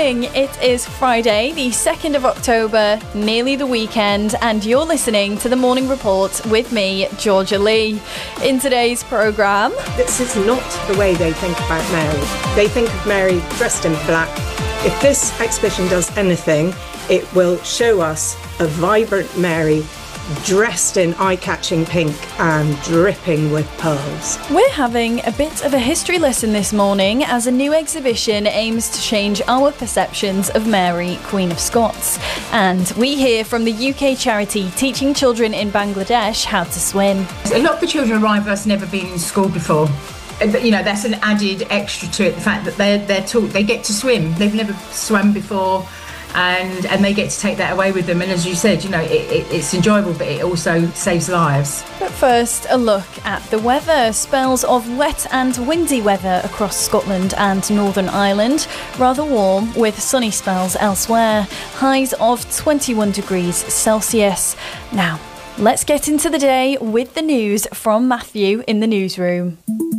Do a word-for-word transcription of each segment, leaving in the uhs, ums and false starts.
morning. It is Friday, the second of October, nearly the weekend, and you're listening to the Morning Report with me, Georgia Lee. In today's programme... This is not the way they think about Mary. They think of Mary dressed in black. If this exhibition does anything, it will show us a vibrant Mary dressed in eye-catching pink and dripping with pearls. We're having a bit of a history lesson this morning as a new exhibition aims to change our perceptions of Mary, Queen of Scots. And we hear from the U K charity teaching children in Bangladesh how to swim. A lot of the children arrive us never been in school before. You know, that's an added extra to it, the fact that they're, they're taught, they get to swim. They've never swum before. And and they get to take that away with them. And as you said, you know, it, it, it's enjoyable, but it also saves lives. But first, a look at the weather. Spells of wet and windy weather across Scotland and Northern Ireland. Rather warm with sunny spells elsewhere. Highs of twenty-one degrees Celsius. Now, let's get into the day with the news from Matthew in the newsroom.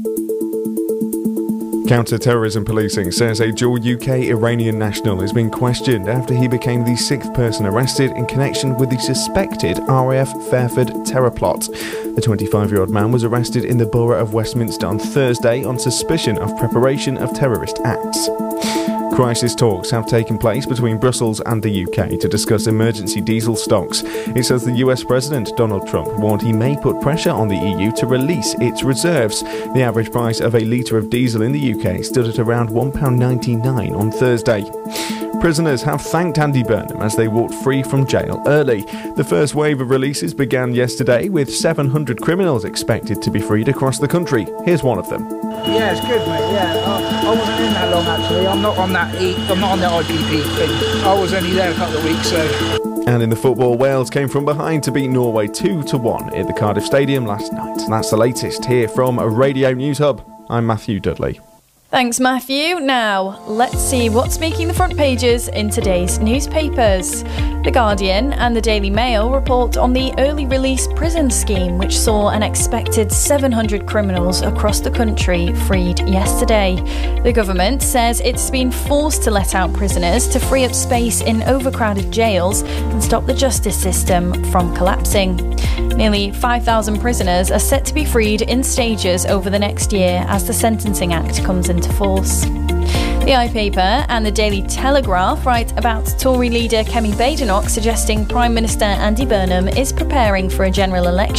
Counter-terrorism policing says a dual U K-Iranian national is being questioned after he became the sixth person arrested in connection with the suspected R A F Fairford terror plot. The twenty-five-year-old man was arrested in the borough of Westminster on Thursday on suspicion of preparation of terrorist acts. Crisis talks have taken place between Brussels and the U K to discuss emergency diesel stocks. It says the U S President Donald Trump warned he may put pressure on the E U to release its reserves. The average price of a litre of diesel in the U K stood at around one pound ninety-nine on Thursday. Prisoners have thanked Andy Burnham as they walked free from jail early. The first wave of releases began yesterday, with seven hundred criminals expected to be freed across the country. Here's one of them. Yeah, it's good, mate. Yeah, I, I wasn't in that long actually. I'm not on that. E, I'm not on the I P P thing. I was only there a couple of weeks, so. And in the football, Wales came from behind to beat Norway two to one at the Cardiff Stadium last night. And that's the latest here from Radio News Hub. I'm Matthew Dudley. Thanks, Matthew. Now, let's see what's making the front pages in today's newspapers. The Guardian and the Daily Mail report on the early release prison scheme, which saw an expected seven hundred criminals across the country freed yesterday. The government says it's been forced to let out prisoners to free up space in overcrowded jails and stop the justice system from collapsing. Nearly five thousand prisoners are set to be freed in stages over the next year as the Sentencing Act comes into force. The iPaper and the Daily Telegraph write about Tory leader Kemi Badenoch suggesting Prime Minister Andy Burnham is preparing for a general election